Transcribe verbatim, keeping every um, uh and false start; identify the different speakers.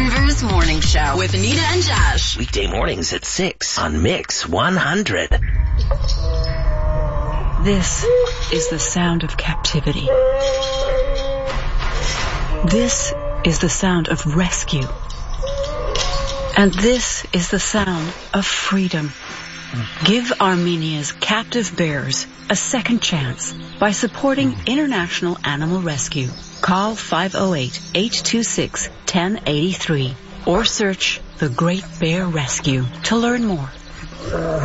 Speaker 1: Denver's Morning Show with Anita and Josh.
Speaker 2: Weekday mornings at six on Mix one hundred.
Speaker 3: This is the sound of captivity. This is the sound of rescue. And this is the sound of freedom. Give Armenia's captive bears a second chance by supporting International Animal Rescue. Call five oh eight, eight two six, one oh eight three or search The Great Bear Rescue to learn more.